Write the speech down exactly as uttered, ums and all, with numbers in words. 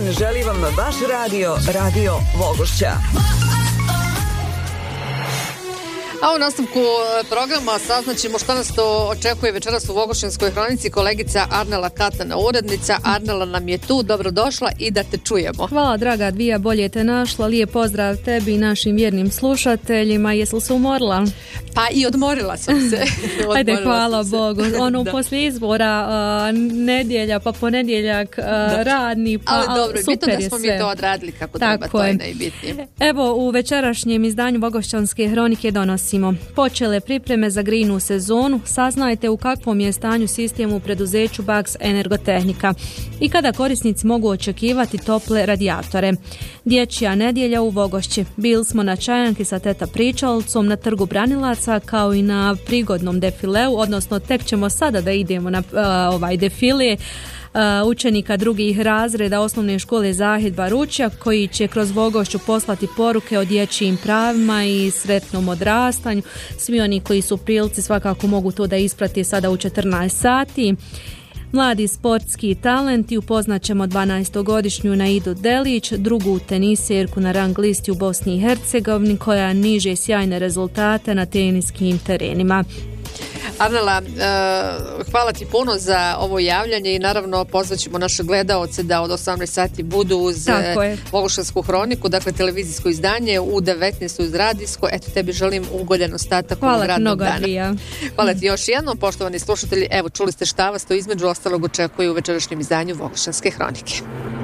želi vam vaš radio, Radio Vogošća. A u nastavku programa saznaćemo šta nas to očekuje večeras u Vogošćanskoj hronici. Kolegica Arnela Katana, urednica. Arnela nam je tu, dobrodošla i da te čujemo. Hvala draga Dvija, bolje te našla. Lijep pozdrav tebi i našim vjernim slušateljima. Jesi li se umorila? Pa i odmorila sam se. Ajde, hvala Bogu. Ono poslije izbora uh, nedjelja, pa ponedjeljak uh, radni, pa ali dobro, super bitno da smo je mi to odradili kako tako treba, to je najbitnije. Evo, u večerašnjem izdanju Vogošćanske hronike donosimo počele pripreme za grinu sezonu, saznajte u kakvom je stanju sistem u preduzeću Baks Energotehnika i kada korisnici mogu očekivati tople radijatore. Dječja nedjelja u Vogošći. Bili smo na čajanki sa teta pričalcom na trgu Branilaca kao i na prigodnom defileu, odnosno tek ćemo sada da idemo na uh, ovaj defile Uh, učenika drugih razreda osnovne škole Zahid Baručjak koji će kroz Vogošću poslati poruke o dječjim pravima i sretnom odrastanju. Svi oni koji su u prilici svakako mogu to da isprati sada u četrnaest sati. Mladi sportski talenti upoznat ćemo dvanaestogodišnju Naidu Delić, drugu tenisirku na rang listi u Bosni i Hercegovini koja niže sjajne rezultate na teniskim terenima. Arnela, uh, hvala ti puno za ovo javljanje i naravno pozvaćemo naše gledaoce da od osamnaest sati budu uz Vogošćansku hroniku, dakle televizijsko izdanje, u devetnaest uz radijsko. Eto, tebi želim ugodan ostatak ovog radnog dana. Hvala Hvala ti još jednom, poštovani slušatelji. Evo, čuli ste šta vas to između ostalog očekuje u večerašnjem izdanju Vogošćanske hronike.